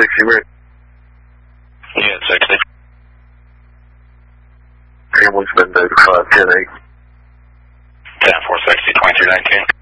60 Rick. Yeah, 60. Family's been notified 10-8. 10-4-60, 2319.